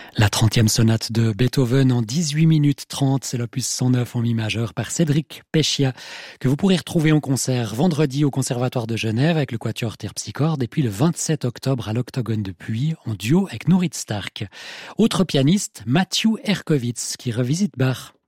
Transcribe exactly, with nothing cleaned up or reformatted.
La trentième sonate de Beethoven en dix-huit minutes trente, c'est l'opus cent neuf en mi majeur par Cédric Pechia, que vous pourrez retrouver en concert vendredi au Conservatoire de Genève avec le Quatuor Terpsichorde et puis le vingt-sept octobre à l'Octogone de Puy en duo avec Nourit Stark. Autre pianiste, Matthew Erkovitz, qui revisite Bach.